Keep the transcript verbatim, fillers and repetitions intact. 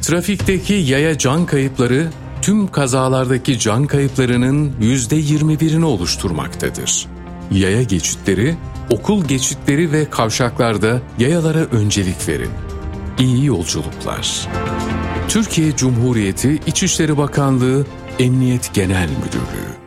Trafikteki yaya can kayıpları tüm kazalardaki can kayıplarının yüzde yirmi birini oluşturmaktadır. Yaya geçitleri, okul geçitleri ve kavşaklarda yayalara öncelik verin. İyi yolculuklar. Türkiye Cumhuriyeti İçişleri Bakanlığı Emniyet Genel Müdürlüğü.